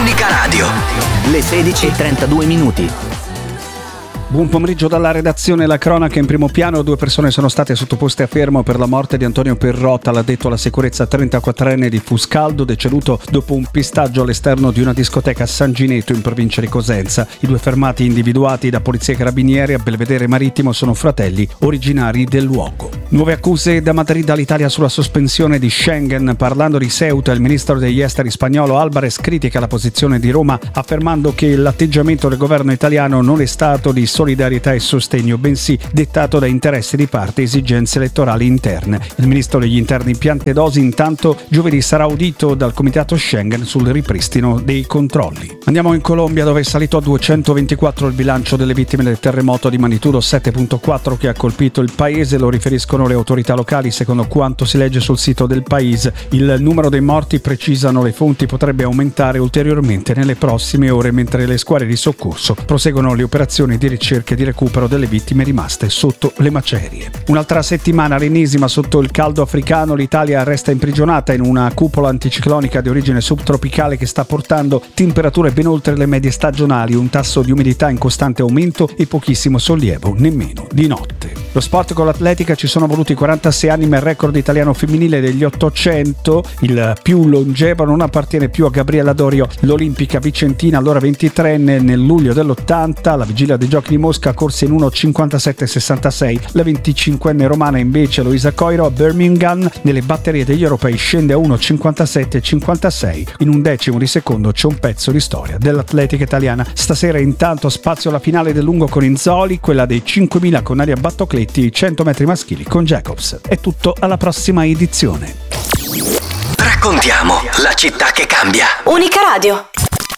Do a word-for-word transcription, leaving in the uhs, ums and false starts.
Unica Radio. Le sedici e trentadue minuti. Buon pomeriggio dalla redazione. La cronaca in primo piano. Due persone sono state sottoposte a fermo per la morte di Antonio Perrotta, l'addetto alla sicurezza trentaquattrenne di Fuscaldo, deceduto dopo un pistaggio all'esterno di una discoteca a San Gineto in provincia di Cosenza. I due fermati, individuati da polizia e carabinieri a Belvedere Marittimo, sono fratelli originari del luogo. Nuove accuse da Madrid all'Italia sulla sospensione di Schengen. Parlando di Ceuta, il ministro degli esteri spagnolo Álvarez critica la posizione di Roma, affermando che l'atteggiamento del governo italiano non è stato di solidarietà e sostegno, bensì dettato da interessi di parte e esigenze elettorali interne. Il ministro degli interni Piantedosi intanto giovedì sarà udito dal comitato Schengen sul ripristino dei controlli. Andiamo in Colombia, dove è salito a duecentoventiquattro il bilancio delle vittime del terremoto di magnitudo sette virgola quattro che ha colpito il paese. Lo riferiscono le autorità locali. Secondo quanto si legge sul sito del paese, il numero dei morti, precisano le fonti, potrebbe aumentare ulteriormente nelle prossime ore, mentre le squadre di soccorso proseguono le operazioni di ricerca e di recupero delle vittime rimaste sotto le macerie. Un'altra settimana, l'ennesima sotto il caldo africano. L'Italia resta imprigionata in una cupola anticiclonica di origine subtropicale che sta portando temperature ben oltre le medie stagionali, un tasso di umidità in costante aumento e pochissimo sollievo, nemmeno di notte. Lo sport con l'atletica: ci sono voluti quarantasei anni, ma il record italiano femminile degli ottocento, il più longevo, non appartiene più a Gabriella Dorio, l'olimpica vicentina, allora ventitreenne. Nel luglio dell'ottanta, alla vigilia dei giochi di Mosca, corse in uno cinquantasette sessantasei. La venticinquenne romana, invece, Luisa Coiro, a Birmingham, nelle batterie degli europei scende a uno cinquantasette cinquantasei. In un decimo di secondo c'è un pezzo di storia dell'atletica italiana. Stasera intanto spazio alla finale del lungo con Inzoli, quella dei cinquemila con Aria Battocletti, cento metri maschili con Jacobs. È tutto, alla prossima edizione. Raccontiamo la città che cambia. Unica Radio.